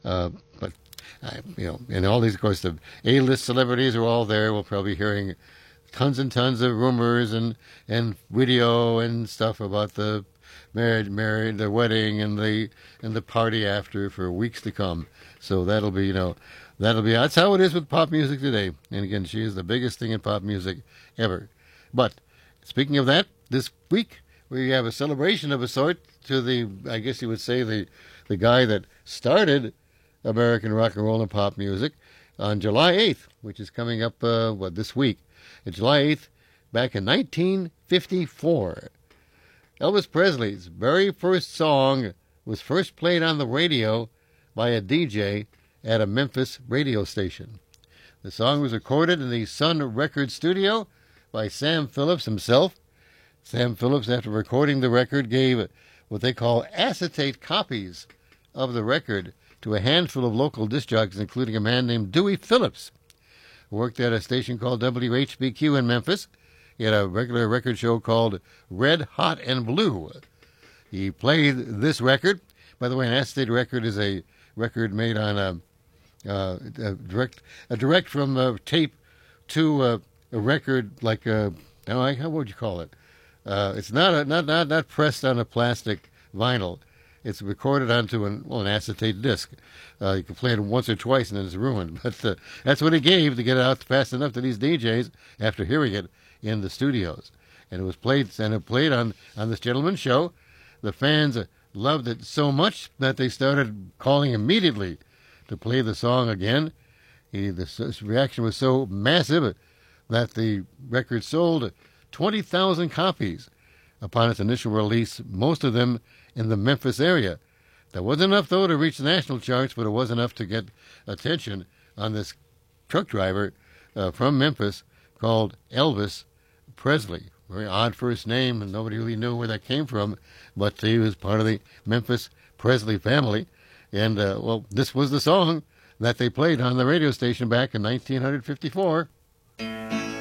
But and all these, of course, the A-list celebrities are all there. We'll probably be hearing tons and tons of rumors and video and stuff about the the wedding and the party after for weeks to come. So that's how it is with pop music today. And again, she is the biggest thing in pop music ever. But speaking of that, this week we have a celebration of a sort to I guess you would say, the guy that started American rock and roll and pop music on July 8th, which is coming up this week. It's July 8th, back in 1954. Elvis Presley's very first song was first played on the radio by a DJ at a Memphis radio station. The song was recorded in the Sun Record studio by Sam Phillips himself. Sam Phillips, after recording the record, gave what they call acetate copies of the record to a handful of local disc jockeys, including a man named Dewey Phillips, who worked at a station called WHBQ in Memphis. He had a regular record show called Red, Hot, and Blue. He played this record. By the way, an acetate record is a record made on a direct from tape to a record, like how would you call it? It's not pressed on a plastic vinyl. It's recorded onto an acetate disc. You can play it once or twice and then it's ruined. But that's what he gave to get it out fast enough to these DJs after hearing it in the studios. And it was played on this gentleman's show. The fans loved it so much that they started calling immediately to play the song again. The reaction was so massive that the record sold 20,000 copies upon its initial release, most of them in the Memphis area. That wasn't enough, though, to reach the national charts, but it was enough to get attention on this truck driver from Memphis called Elvis Presley. Very odd first name, and nobody really knew where that came from, but he was part of the Memphis Presley family. And, this was the song that they played on the radio station back in 1954.